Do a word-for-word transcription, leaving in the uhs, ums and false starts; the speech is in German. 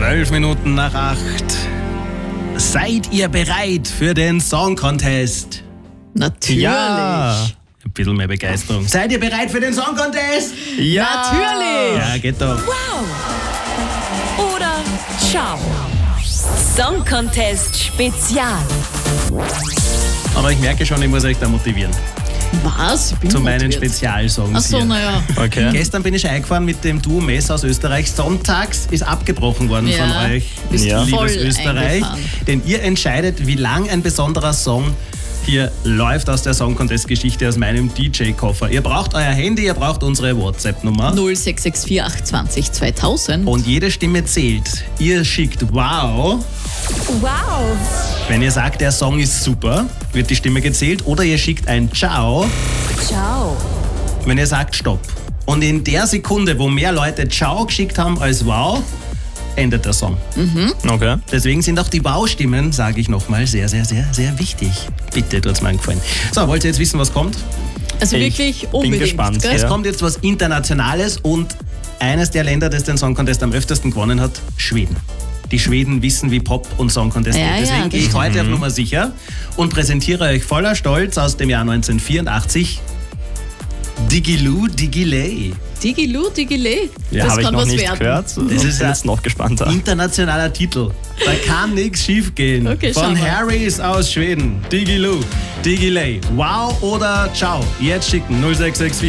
Zwölf Minuten nach acht. Seid ihr bereit für den Song Contest? Natürlich. Ja. Ein bisschen mehr Begeisterung. Seid ihr bereit für den Song Contest? Ja. Natürlich. Ja, geht doch. Wow oder ciao. Song Contest Spezial. Aber ich merke schon, ich muss euch da motivieren. Was? Ich bin Zu meinen motiviert. Spezialsongs Ach so, hier. naja. Okay. Gestern bin ich eingefahren mit dem Duo Mess aus Österreich. Sonntags ist abgebrochen worden Ja, von euch, bist Ja. voll liebes Österreich. eingefahren. Denn ihr entscheidet, wie lang ein besonderer Song hier läuft aus der Song Contest Geschichte aus meinem D J-Koffer. Ihr braucht euer Handy, ihr braucht unsere WhatsApp-Nummer. null sechs sechs vier acht zwei null zweitausend. Und jede Stimme zählt. Ihr schickt Wow. Wow. Wenn ihr sagt, der Song ist super, wird die Stimme gezählt. Oder ihr schickt ein Ciao, Ciao. wenn ihr sagt Stopp. Und in der Sekunde, wo mehr Leute Ciao geschickt haben als Wow, endet der Song. Okay. Deswegen sind auch die Wow-Stimmen, sage ich nochmal, sehr, sehr, sehr, sehr wichtig. Bitte tut's mir gefallen. So, wollt ihr jetzt wissen, was kommt? Also Ich wirklich bin unbedingt. gespannt, Gell? Es Ja. kommt jetzt was Internationales und eines der Länder, das den Song Contest am öftesten gewonnen hat, Schweden. Die Schweden wissen, wie Pop und Song Contest Ja, geht. ja, Deswegen das gehe ich stimmt. heute auf Nummer sicher und präsentiere euch voller Stolz aus dem Jahr neunzehnhundertvierundachtzig Digiloo Digiley. Digilu, Digile. Ja, das habe ich kann noch was nicht werden. gehört. Das Ich ist bin ein- jetzt noch gespannter. Internationaler Titel. Da kann nichts schief gehen. Okay, Von schauen wir. Harrys aus Schweden. Digiloo Digiley. Wow oder Ciao. Jetzt schicken null sechs sechs vier